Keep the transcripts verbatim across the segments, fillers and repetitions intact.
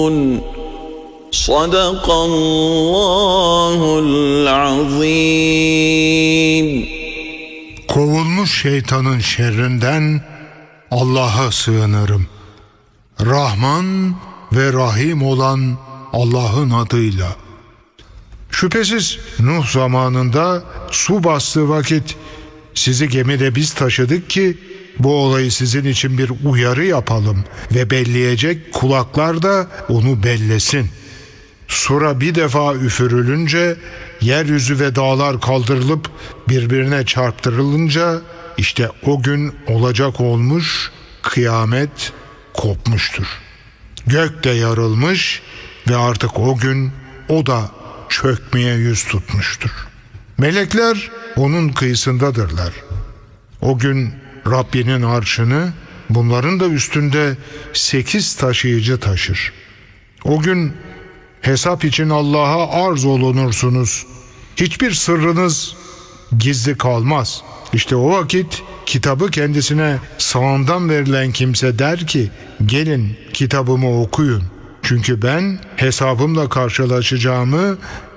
Sadakallahul azim. Kovulmuş şeytanın şerrinden Allah'a sığınırım. Rahman ve Rahim olan Allah'ın adıyla. Şüphesiz Nuh zamanında su bastığı vakit sizi gemide biz taşıdık ki bu olayı sizin için bir uyarı yapalım ve belleyecek kulaklar da onu bellesin. Sura bir defa üfürülünce yeryüzü ve dağlar kaldırılıp birbirine çarptırılınca işte o gün olacak olmuş, kıyamet kopmuştur. Gök de yarılmış ve artık o gün o da çökmeye yüz tutmuştur. Melekler onun kıyısındadırlar. O gün Rabbinin arşını, bunların da üstünde sekiz taşıyıcı taşır. O gün hesap için Allah'a arz olunursunuz. Hiçbir sırrınız gizli kalmaz. İşte o vakit kitabı kendisine sağından verilen kimse der ki, gelin kitabımı okuyun. Çünkü ben hesabımla karşılaşacağımı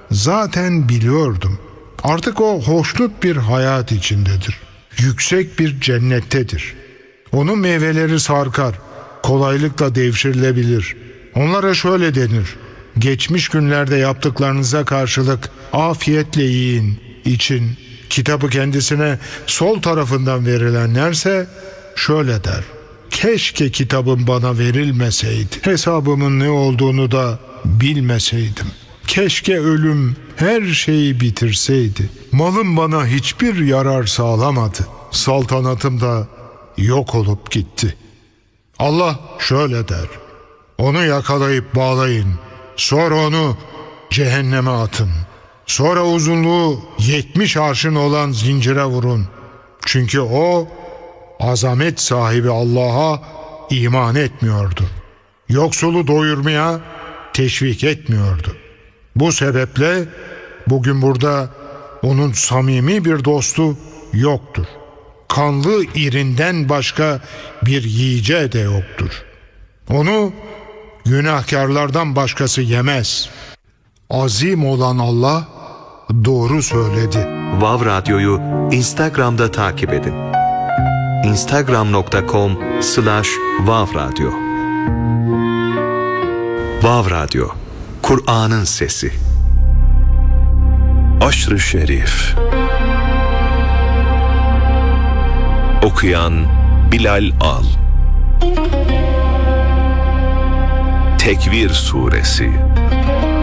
zaten biliyordum. Artık o hoşnut bir hayat içindedir. Yüksek bir cennettedir. Onun meyveleri sarkar, kolaylıkla devşirilebilir. Onlara şöyle denir: geçmiş günlerde yaptıklarınıza karşılık afiyetle yiyin, için. Kitabı kendisine sol tarafından verilenlerse şöyle der: keşke kitabım bana verilmeseydi, hesabımın ne olduğunu da bilmeseydim. Keşke ölüm her şeyi bitirseydi. Malım bana hiçbir yarar sağlamadı. Saltanatım da yok olup gitti. Allah şöyle der: onu yakalayıp bağlayın. Sonra onu cehenneme atın. Sonra uzunluğu yetmiş arşın olan zincire vurun. Çünkü o azamet sahibi Allah'a iman etmiyordu. Yoksulu doyurmaya teşvik etmiyordu. Bu sebeple bugün burada onun samimi bir dostu yoktur. Kanlı irinden başka bir yiyeceği de yoktur. Onu günahkarlardan başkası yemez. Azim olan Allah doğru söyledi. Vav Radyo'yu Instagram'da takip edin. instagram nokta com slash vav radyo. Vav Radyo, Kur'an'ın sesi. Aşr-ı Şerif. Okuyan Bilal Al. Tekvir Suresi.